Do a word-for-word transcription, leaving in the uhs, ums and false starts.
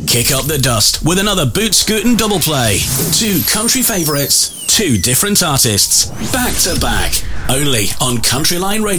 Kick up the dust with another Boot Scootin' double play. Two country favourites, two different artists, back to back, only on Country Line Radio.